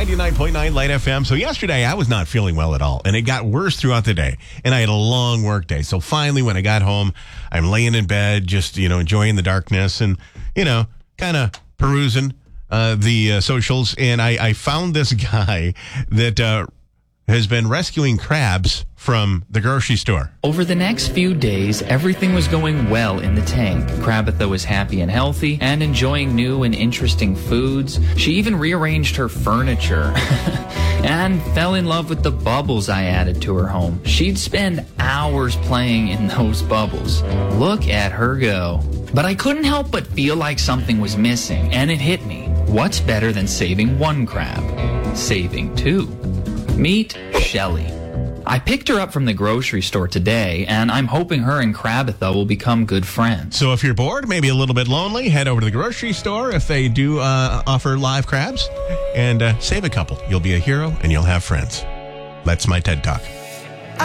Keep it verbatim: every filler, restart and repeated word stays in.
ninety-nine point nine Light F M. So yesterday I was not feeling well at all, and it got worse throughout the day, and I had a long work day. So finally when I got home, I'm laying in bed, just, you know, enjoying the darkness and, you know, kind of perusing uh, the uh, socials, and I, I found this guy that uh, has been rescuing crabs from the grocery store. Over the next few days, everything was going well in the tank. Krabatha was happy and healthy and enjoying new and interesting foods. She even rearranged her furniture and fell in love with the bubbles I added to her home. She'd spend hours playing in those bubbles. Look at her go. But I couldn't help but feel like something was missing, and it hit me. What's better than saving one crab? Saving two. Meet Shelly. I picked her up from the grocery store today, and I'm hoping her and Krabatha will become good friends. So if you're bored, maybe a little bit lonely, head over to the grocery store if they do uh, offer live crabs, and uh, save a couple. You'll be a hero, and you'll have friends. That's my TED Talk.